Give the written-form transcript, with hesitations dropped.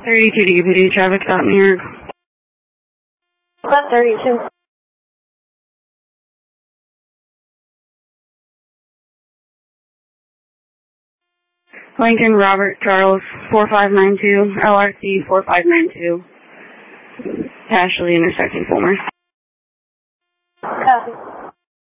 32 DPD, traffic stop New York. 32. Lincoln Robert Charles 4592, LRC 4592. Ashley intersecting Fulmer. Copy.